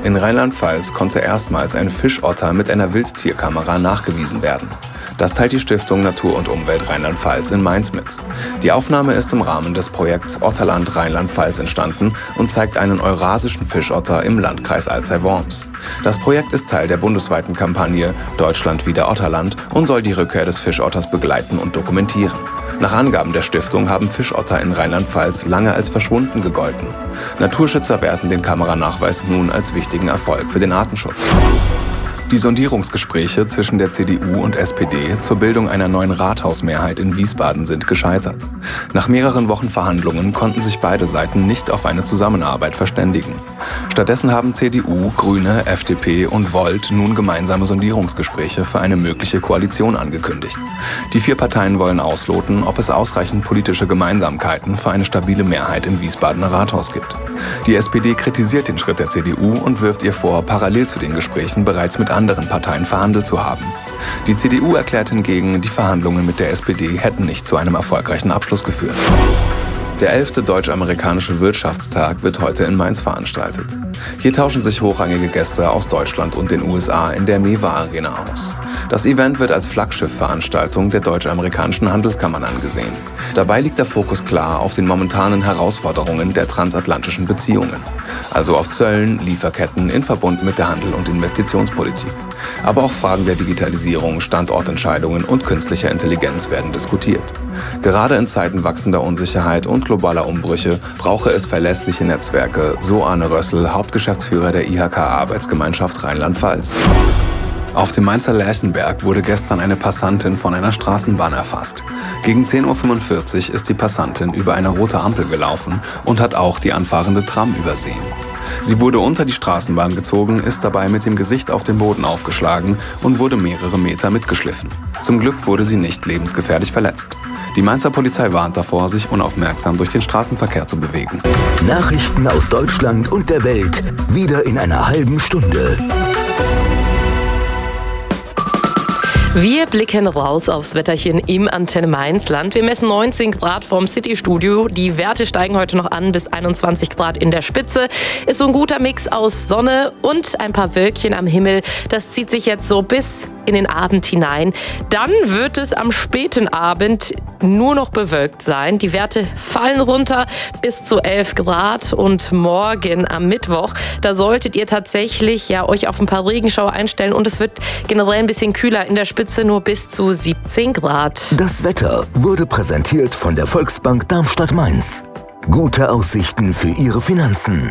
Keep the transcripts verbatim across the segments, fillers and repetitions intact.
In Rheinland-Pfalz konnte erstmals ein Fischotter mit einer Wildtierkamera nachgewiesen werden. Das teilt die Stiftung Natur und Umwelt Rheinland-Pfalz in Mainz mit. Die Aufnahme ist im Rahmen des Projekts Otterland Rheinland-Pfalz entstanden und zeigt einen eurasischen Fischotter im Landkreis Alzey-Worms. Das Projekt ist Teil der bundesweiten Kampagne Deutschland wieder Otterland und soll die Rückkehr des Fischotters begleiten und dokumentieren. Nach Angaben der Stiftung haben Fischotter in Rheinland-Pfalz lange als verschwunden gegolten. Naturschützer werten den Kameranachweis nun als wichtigen Erfolg für den Artenschutz. Die Sondierungsgespräche zwischen der C D U und S P D zur Bildung einer neuen Rathausmehrheit in Wiesbaden sind gescheitert. Nach mehreren Wochen Verhandlungen konnten sich beide Seiten nicht auf eine Zusammenarbeit verständigen. Stattdessen haben C D U, Grüne, F D P und Volt nun gemeinsame Sondierungsgespräche für eine mögliche Koalition angekündigt. Die vier Parteien wollen ausloten, ob es ausreichend politische Gemeinsamkeiten für eine stabile Mehrheit im Wiesbadener Rathaus gibt. Die S P D kritisiert den Schritt der C D U und wirft ihr vor, parallel zu den Gesprächen bereits mit anderen Parteien verhandelt zu haben. Die C D U erklärt hingegen, die Verhandlungen mit der S P D hätten nicht zu einem erfolgreichen Abschluss geführt. Der elfte Deutsch-Amerikanische Wirtschaftstag wird heute in Mainz veranstaltet. Hier tauschen sich hochrangige Gäste aus Deutschland und den U S A in der Mewa Arena aus. Das Event wird als Flaggschiffveranstaltung der deutsch-amerikanischen Handelskammern angesehen. Dabei liegt der Fokus klar auf den momentanen Herausforderungen der transatlantischen Beziehungen, also auf Zöllen, Lieferketten in Verbund mit der Handel- und Investitionspolitik. Aber auch Fragen der Digitalisierung, Standortentscheidungen und künstlicher Intelligenz werden diskutiert. Gerade in Zeiten wachsender Unsicherheit und globaler Umbrüche brauche es verlässliche Netzwerke, so Arne Rössel, Hauptgeschäftsführer der I H K-Arbeitsgemeinschaft Rheinland-Pfalz. Auf dem Mainzer Lerchenberg wurde gestern eine Passantin von einer Straßenbahn erfasst. Gegen zehn Uhr fünfundvierzig ist die Passantin über eine rote Ampel gelaufen und hat auch die anfahrende Tram übersehen. Sie wurde unter die Straßenbahn gezogen, ist dabei mit dem Gesicht auf den Boden aufgeschlagen und wurde mehrere Meter mitgeschliffen. Zum Glück wurde sie nicht lebensgefährlich verletzt. Die Mainzer Polizei warnt davor, sich unaufmerksam durch den Straßenverkehr zu bewegen. Nachrichten aus Deutschland und der Welt, wieder in einer halben Stunde. Wir blicken raus aufs Wetterchen im Antenne Mainz Land. Wir messen neunzehn Grad vom City-Studio. Die Werte steigen heute noch an bis einundzwanzig Grad in der Spitze. Ist so ein guter Mix aus Sonne und ein paar Wölkchen am Himmel. Das zieht sich jetzt so bis in den Abend hinein. Dann wird es am späten Abend nur noch bewölkt sein. Die Werte fallen runter bis zu elf Grad. Und morgen am Mittwoch, da solltet ihr tatsächlich ja euch auf ein paar Regenschauer einstellen. Und es wird generell ein bisschen kühler in der Spitze. Nur bis zu siebzehn Grad. Das Wetter wurde präsentiert von der Volksbank Darmstadt-Mainz. Gute Aussichten für Ihre Finanzen.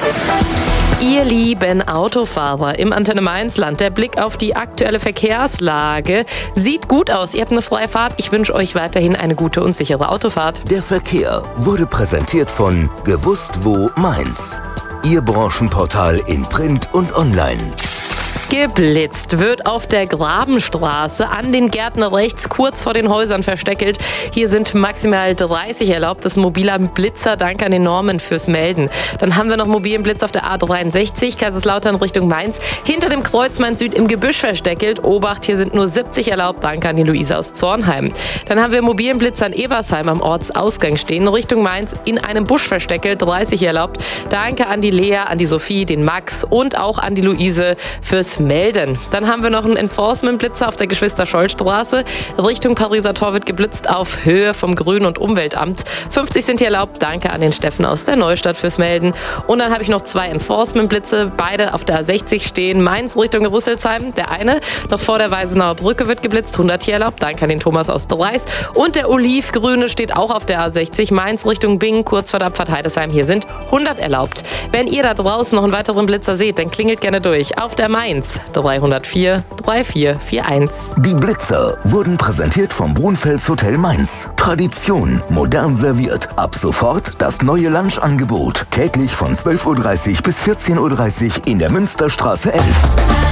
Ihr lieben Autofahrer im Antenne Mainz Land, der Blick auf die aktuelle Verkehrslage sieht gut aus. Ihr habt eine freie Fahrt. Ich wünsche euch weiterhin eine gute und sichere Autofahrt. Der Verkehr wurde präsentiert von Gewusst wo Mainz. Ihr Branchenportal in Print und Online. Geblitzt wird auf der Grabenstraße an den Gärten rechts, kurz vor den Häusern versteckelt. Hier sind maximal dreißig erlaubt. Das ist ein mobiler Blitzer. Danke an den Norman fürs Melden. Dann haben wir noch mobilen Blitz auf der A dreiundsechzig, Kaiserslautern Richtung Mainz. Hinter dem Kreuz Mainz Süd im Gebüsch versteckelt. Obacht, hier sind nur siebzig erlaubt. Danke an die Luise aus Zornheim. Dann haben wir mobilen Blitz an Ebersheim am Ortsausgang stehen. Richtung Mainz in einem Busch versteckelt. dreißig erlaubt. Danke an die Lea, an die Sophie, den Max und auch an die Luise fürs Melden. Dann haben wir noch einen Enforcement-Blitzer auf der Geschwister-Scholl-Straße. Richtung Pariser Tor wird geblitzt auf Höhe vom Grün- und Umweltamt. fünfzig sind hier erlaubt. Danke an den Steffen aus der Neustadt fürs Melden. Und dann habe ich noch zwei Enforcement-Blitze. Beide auf der A sechzig stehen. Mainz Richtung Rüsselsheim. Der eine noch vor der Weisenauer Brücke wird geblitzt. hundert hier erlaubt. Danke an den Thomas aus Dreis. Und der Olivgrüne steht auch auf der A sechzig. Mainz Richtung Bingen, kurz vor der Abfahrt Heidesheim. Hier sind hundert erlaubt. Wenn ihr da draußen noch einen weiteren Blitzer seht, dann klingelt gerne durch. Auf der Mainz dreihundertvier vierunddreißig einundvierzig. Die Blitzer wurden präsentiert vom Brunfels Hotel Mainz. Tradition, modern serviert. Ab sofort das neue Lunchangebot. Täglich von zwölf Uhr dreißig bis vierzehn Uhr dreißig in der Münsterstraße elf.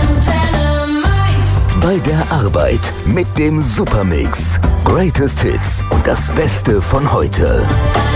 Bei der Arbeit mit dem Supermix. Greatest Hits und das Beste von heute.